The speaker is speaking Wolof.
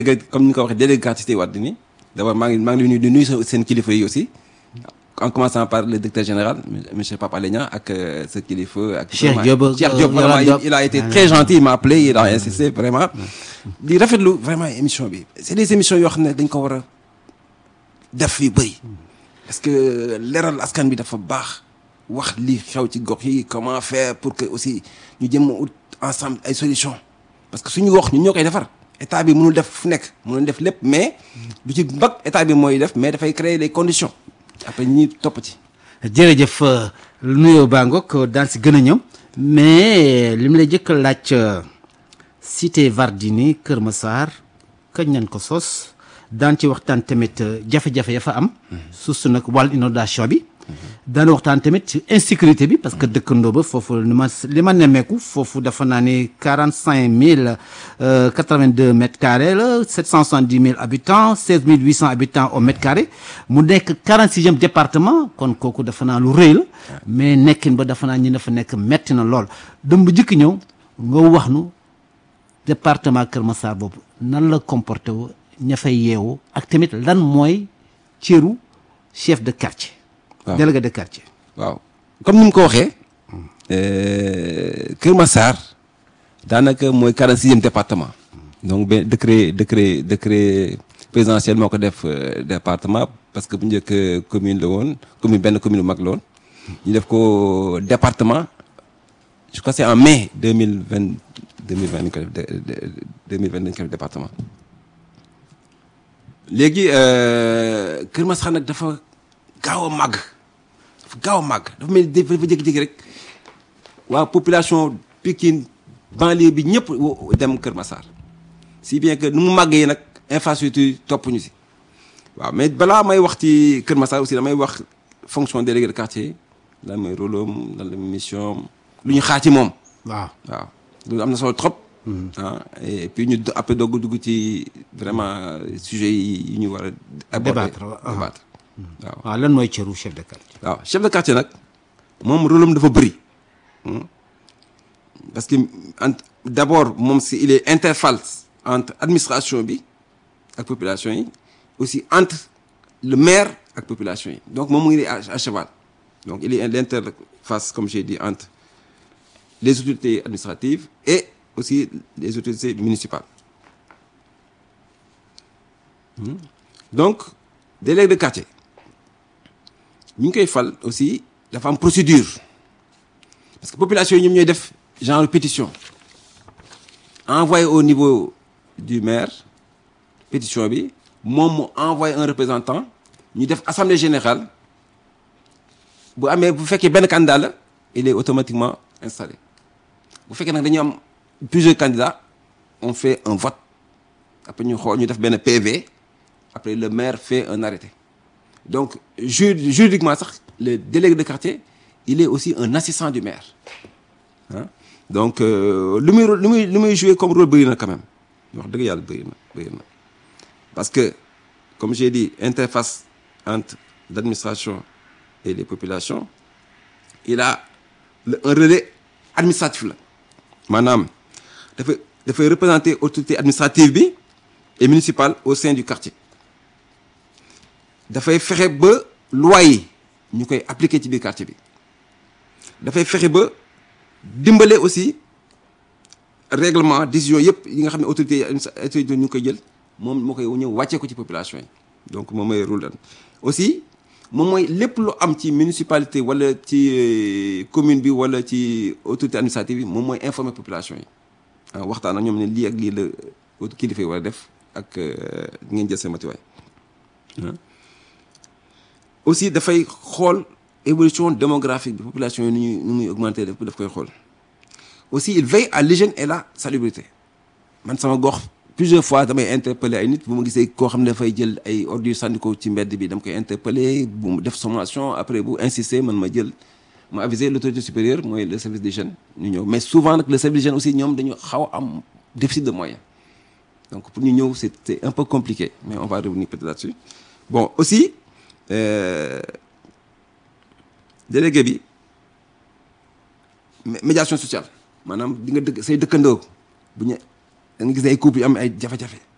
comme ni nga ko waxee délégué quartier Cité Wade ni d'abord maa ngi nuyu di nuyu seen kilifa yi aussi en commençant par le directeur général monsieur Pape Alé Niang ak sa kilifa ak Cheikh Diop vraiment il a été très gentil, il m'a appelé, il a insisté vraiment di rafetlu vraiment émission bi. C'est des émissions yoo xam ne dañ ko war a def yu bëri parce que leeral askan bi dafa baax wax li xew ci gox yi comment faire pour que aussi ñu jëm a ut ensemble ay solutions parce que suñu wax ñun ñoo koy defar. État bi mënul def fu nekk mënul def lépp mais du ci mbag état bi mooy def mais dafay créer les conditions après ñi topp ci. jërëjëf nuyoo baa ngoog daan si gën a ñëw mais li mu lay jëkk laaj cité Vardini Kër Massar kañ nañ ko sos daan ci waxtaan tamit jafe-jafe ya fa am. suuf nag wàllu inondation bi. daan waxtaan tamit ci insécurité bi parce que dëkkandoo ba foofu li ma nemmeeku foofu dafa naa ni 45 082 mètres carrés la 770 000 habitants 16 800 habitants au mètre carré mu nekk 46e département kon kooku dafa naa lu rëy la mais nekkin ba dafa naa ñi dafa nekk metti na lool dem bu jëkk ñëw nga wax nu département Kër Massar boobu nan la comporté wu ña fay yeewu ak tamit lan mooy cëru chef de quartier. waaw délégué de quartier. waaw comme ni mu ko waxee Kër Massar daanaka mooy 46e département donc ba décret présidentiel moo ko def département parce que bu njëkk commune la woon benn commune bu mag la woon ñu def ko département je crois c'est en mai 2020 dañ ko def 2020 dañ ko def département léegi Kër Massar nag dafa gaaw a màgg dafa mel ni dafa jékki-jékki rek waa population Pikine banlieue bi ñëpp dem Kër Massar si bien que nu mu màggee nag infrastructure topp ñu si waaw mais balaa may wax ci Kër Massar aussi damay wax fonction délégué de quartier lan mooy rôle am lan la mission lu ñu xaar ci moom. waaw loolu am na solo trop. Et puis ñu après dugg ci vraiment sujet yi ñu war a débattre. waaw lan mooy cëru chef de quartier. waaw chef de quartier nag moom rôle am dafa bëri parce que d'abord moom il est interface entre administration bi ak population yi aussi entre le maire ak population yi donc moom mu ngi à cheval donc il est l'interface comme j'ai dit entre les autorités administratives et aussi les autorités municipales donc délégué de quartier ñu ngi koy fal aussi dafa am procédure parce que population yi ñoom ñooy def genre pétition envoyé au niveau du maire pétition bi moom mu envoyé un représentant ñu def assemblée générale bu fekkee benn candidat la il est automatiquement installé bu fekkee nag dañu am plusieurs candidats on fait un vote après ñu xool ñu def benn PV après le maire fait un arrêté donc juridiquement sax le délégué de quartier il est aussi un assistant du maire donc lu muy jouer comme rôle bëri na quand même wax dëgg yàlla bëri na parce que comme j'ai dit interface entre l'administration et les populations il a un relais administratif la maanaam dafay représenter autorité administrative bi et municipale au sein du quartier dafay fexe ba loi yi ñu koy appliquer ci biir quartier bi dafay fexe ba dimbale aussi règlement décision yëpp yi nga xam ne autorité ñu ngi koy jël moom moo koy ñëw wàccee ko ci population yi donc moom mooy rôle aussi moom mooy lépp lu am ci municipalité wala ci commune bi wala ci autorité administrative bi moom mooy informer population yi waxtaan ak ñoom ne lii ak lii la kilifa yi war a def ak ngeen jël seen matuwaay aussi dafay xool évolution démographique bi population yi nu muy augmenter daf koy xool aussi il veille à l'hygiène et la salubrité man sama gox plusieurs fois damay interpeller ay nit bu ma gisee koo xam ne dafay jël ay ordures sànni ko ci mbedd bi dama koy interpeller bu mu def sommation après bu insister man ma aviser l'autorité supérieure mooy le service d'hygiène ñu ñëw mais souvent nag le service d'hygiène aussi ñoom dañu xaw a am déficit de moyens donc pour ñu ñëw c'est un peu compliqué mais on va revenir peut-être là-dessus bon aussi délégué bi médiation sociale maanaam di nga say dëkkandoo bu ñu da nga gis ne ay couple yu am ay jafe-jafe